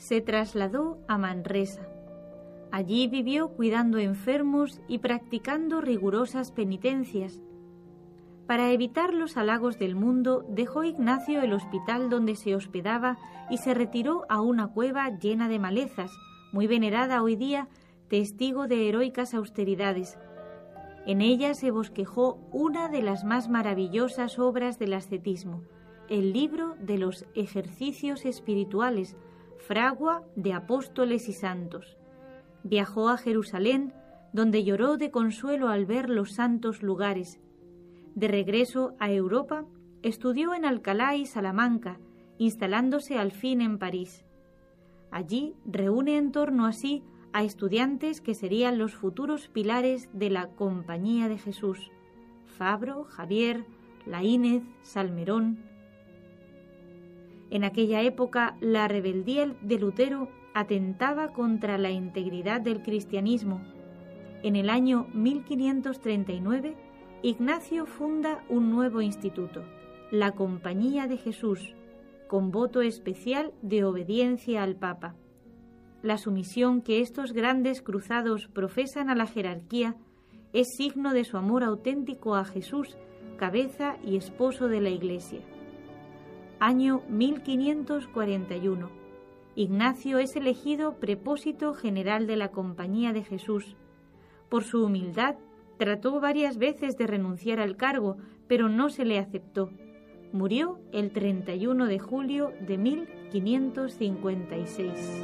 se trasladó a Manresa. Allí vivió cuidando enfermos y practicando rigurosas penitencias. Para evitar los halagos del mundo, dejó Ignacio el hospital donde se hospedaba y se retiró a una cueva llena de malezas, muy venerada hoy día, testigo de heroicas austeridades. En ella se bosquejó una de las más maravillosas obras del ascetismo, el libro de los ejercicios espirituales, fragua de apóstoles y santos. Viajó a Jerusalén, donde lloró de consuelo al ver los santos lugares. De regreso a Europa, estudió en Alcalá y Salamanca, instalándose al fin en París. Allí reúne en torno a sí a estudiantes que serían los futuros pilares de la Compañía de Jesús: Fabro, Javier, Laínez, Salmerón. En aquella época, la rebeldía de Lutero atentaba contra la integridad del cristianismo. En el año 1539, Ignacio funda un nuevo instituto, la Compañía de Jesús, con voto especial de obediencia al Papa. La sumisión que estos grandes cruzados profesan a la jerarquía es signo de su amor auténtico a Jesús, cabeza y esposo de la Iglesia. Año 1541. Ignacio es elegido prepósito general de la Compañía de Jesús. Por su humildad, trató varias veces de renunciar al cargo, pero no se le aceptó. Murió el 31 de julio de 1556.